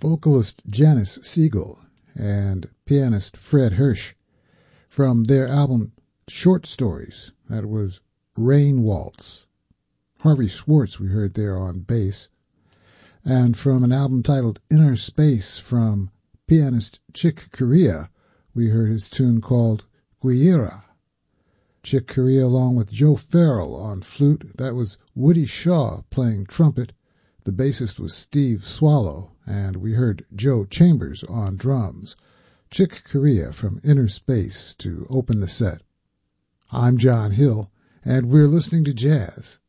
vocalist Janice Siegel and pianist Fred Hirsch from their album Short Stories. That was Rain Waltz. Harvey Schwartz we heard there on bass. And from an album titled Inner Space from pianist Chick Corea, we heard his tune called Guira. Chick Corea along with Joe Farrell on flute. That was Woody Shaw playing trumpet. The bassist was Steve Swallow, and we heard Joe Chambers on drums. Chick Corea from Inner Space to open the set. I'm John Hill, and we're listening to jazz